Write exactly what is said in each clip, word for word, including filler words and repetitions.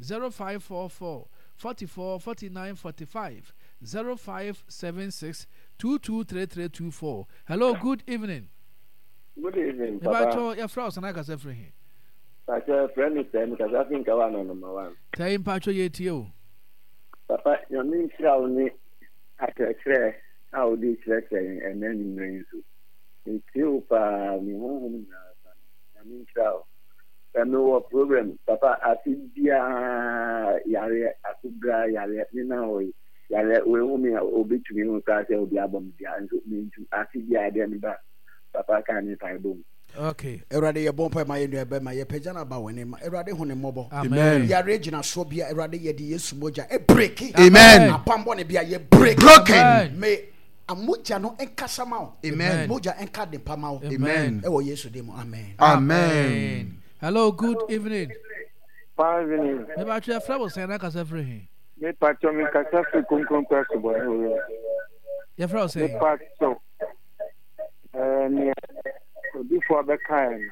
zero five four four forty-four forty-nine forty-five zero five seven six two two three three two four. Hello, good evening. Good evening, Papa. Papa. Your frost and I can say for him. Papa, friend is there because I think I want number one. Tell him, Pacho, yet you. Papa, your name is only at a clear. How this letter and then in rain. It's you, Pa, me home. I mean, child. I know a program. Papa, I think Dia Yare, Akubra Yare, you know, Yare, we only obey to me who can't tell the album. I think the idea back. Papa can't find boom. Okay. Erade ye bompa ma ye nua be ma ye pagya na ba woni ma erade hone mobo. Amen. Ya regina so bia erade ye de Yesu moja e break. Amen. Apambo ne bia ye break. Broken. Me amoja no enkasa ma o. Amen. Moja enka de pa ma o. Amen. E wo Yesu de mo. Amen. Amen. Hello, good evening. Fine evening. Me ba twa fra bo say na ka say for him. Me pacho me kasa fi kunkun kwaso bo no. Your fra say. Me pacho. Eh ni before the kind.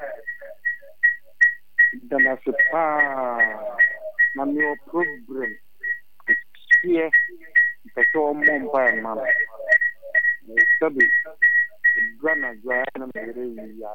Then I said, ah, na mi o problem. Here, the show mom by mama. Sabi, grana grana me re ya.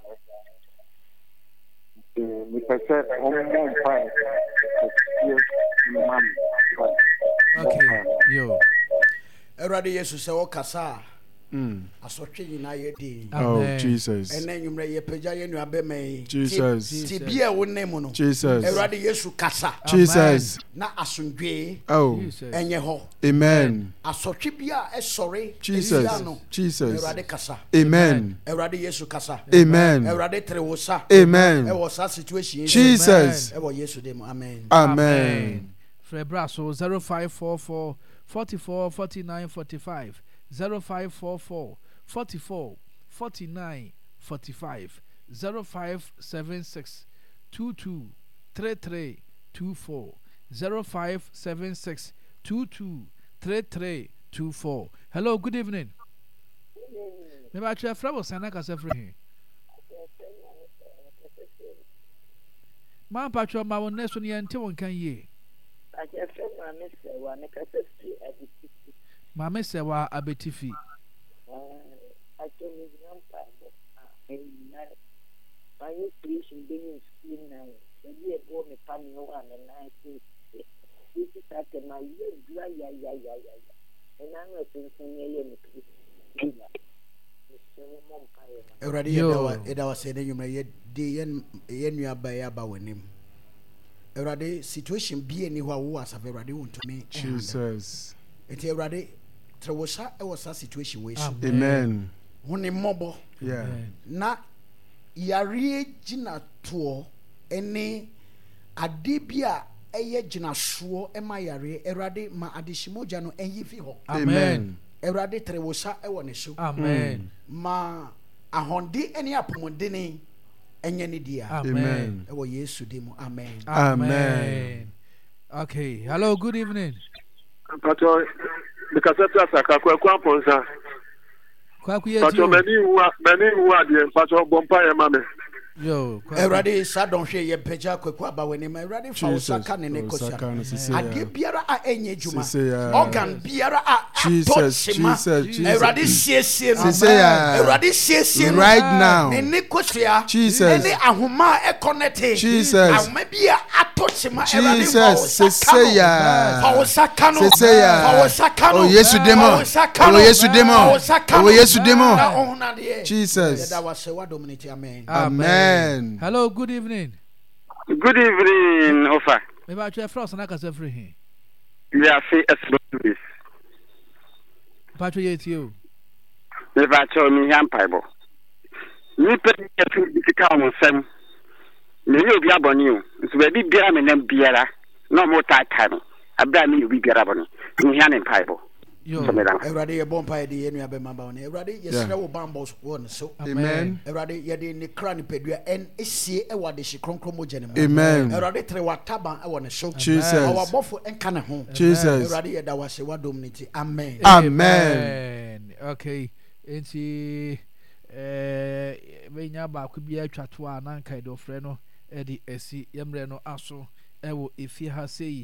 Eh, mi pese o mom by. Here, mama. Okay. Yo. Erade Yesu se wo kasa. Mm. Asotwe nyina ye di. Oh Jesus. Ene nwumre ye pagya ye nua be me. Jesus. Ti bia wo nem no. Jesus. Erade Yesu kasa. Jesus. Na asundwe. Oh. Enye ho. Amen. Asotwe bia esore. Jesus. Jesus. Erade kasa. Amen. Erade Yesu kasa. Amen. Erade trewosa. Amen. E wo sa situation. Jesus. E wo Yesu dem. Amen. Amen. Frebra so zero five four four forty-four forty-nine forty-five zero five four four forty-four forty-nine forty-five zero five seven six two two three three two four zero five seven six two two three three two four. Hello, good evening. Me ba twa fra bo sana ka say free. Ma pa twa ma won neso ne yante won kan ye. I just said my mister one because Mama sewa abetifi. I told you one time. My creation being in now. So you bought me panny one and I say, this is after my year, ya, ya, ya, ya, ya. And I'm not thinking, yeah, Erade yedawa edawa se ne nwumre ye de yen ye nua ba ya ba wonim. Erade situation bi eni ho a wo asafe erade wontumi. Jesus. Enti erade trewosa e wo sa situation we so. Amen. Hone mobo. Yeah. Na yare gina to ene ade bia eye gina so e ma yare erade ma adeshimoja no enyi fi ho. Amen. Erade trewosa e wo ne so. Amen. Ma ahondi eni apomodeni enye ne dia. Amen. E wo Yesu de mu. Amen. Amen. Okay. Hello, good evening. Pacho, because that's a kakwa kwa ponsa. Kwaku ye Pacho many who are many who are the Pacho bompa e mame. Yo, Erade sa don hwe ye peja kwekwa ba weni ma erade fa osaka ne ne kosia. Ade biara a enye juma. Organ biara a Jesus, Jesus, Erade siesie no. Erade siesie no. Right now. Ne ne kosia. Jesus. Ne ahoma e connect. Jesus. Ahoma bia atochima erade Jesus, say ya. Fa osaka no. Say ya. Fa osaka no. Oh Yesu demo. Oh Yesu demo. Oh Yesu demo. Jesus. That was what dominate. Amen. Amen. Hello, good evening. Good evening, Ofa. Me ba twa frost na ka say free hin. We are say express. Pacho ye ti o. Me ba cho mi yan paibo. Ni pe ke fi dikika mo sem. Me ni obi aboni o. Nso ba bi biara me nam biara. No mo ta ta no. Abra me obi biara boni. Ni yan paibo. Yo. Erade ye bompa ye de ye nua be maba one. Erade ye sere wo bambos won so. Amen. Erade ye de ne kra ne pedua en esie e wade hye kronkron mo gene mo. Amen. Erade tre wataba e won so. Jesus. Our bofo enka ne ho. Jesus. Erade ye da wase wa dominate. Amen. Amen. Okay. Enti eh benya ba ku bia twato a nan kai do frɛ no e di esi yemre no aso e wo efi ha sei